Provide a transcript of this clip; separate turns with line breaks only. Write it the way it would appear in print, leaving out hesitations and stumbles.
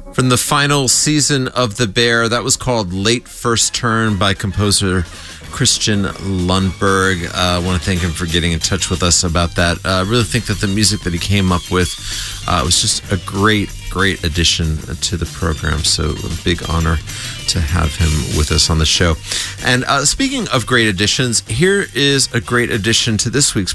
From the final season of The Bear, that was called Late First Turn by composer Christian Lundberg. I want to thank him for getting in touch with us about that. I really think that the music that he came up with was just a great addition to the program. So a big honor to have him with us on the show. And speaking of great additions, here is a great addition to this week's